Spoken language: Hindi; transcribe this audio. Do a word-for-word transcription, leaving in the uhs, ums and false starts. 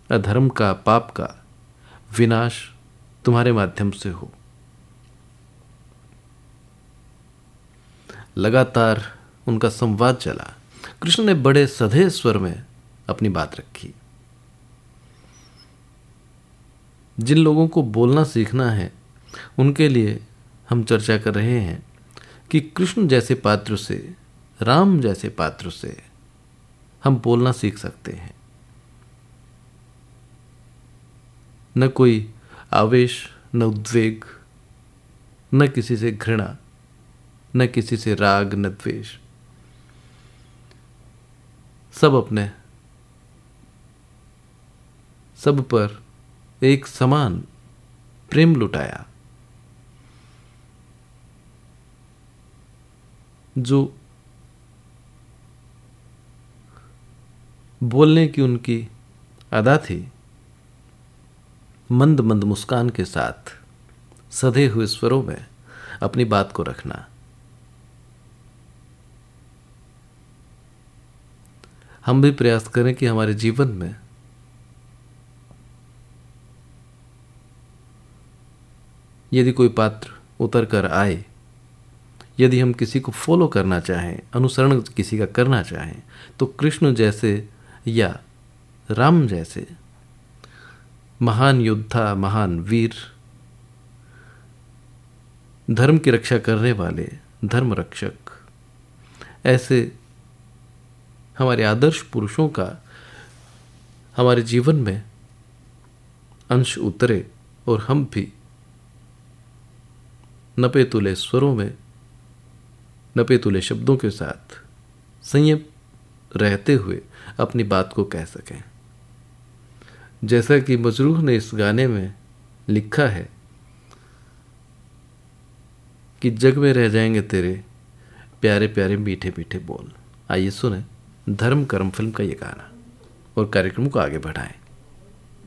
अधर्म का, पाप का विनाश तुम्हारे माध्यम से हो। लगातार उनका संवाद चला। कृष्ण ने बड़े सधे स्वर में अपनी बात रखी। जिन लोगों को बोलना सीखना है उनके लिए हम चर्चा कर रहे हैं कि कृष्ण जैसे पात्र से, राम जैसे पात्र से हम बोलना सीख सकते हैं। न कोई आवेश, न उद्वेग, न किसी से घृणा, न किसी से राग, न द्वेष। सब अपने सब पर एक समान प्रेम लुटाया। जो बोलने की उनकी अदा थी, मंद मंद मुस्कान के साथ सधे हुए स्वरों में अपनी बात को रखना। हम भी प्रयास करें कि हमारे जीवन में यदि कोई पात्र उतर कर आए, यदि हम किसी को फॉलो करना चाहें, अनुसरण किसी का करना चाहें, तो कृष्ण जैसे या राम जैसे महान योद्धा, महान वीर, धर्म की रक्षा करने वाले धर्म रक्षक, ऐसे हमारे आदर्श पुरुषों का हमारे जीवन में अंश उतरे और हम भी नपे तुले स्वरों में, नपे तुले शब्दों के साथ संयम रहते हुए अपनी बात को कह सकें। जैसा कि मजरूह ने इस गाने में लिखा है कि जग में रह जाएंगे तेरे प्यारे प्यारे मीठे मीठे बोल। आइए सुने धर्म कर्म फिल्म का ये गाना और कार्यक्रम को आगे बढ़ाएं।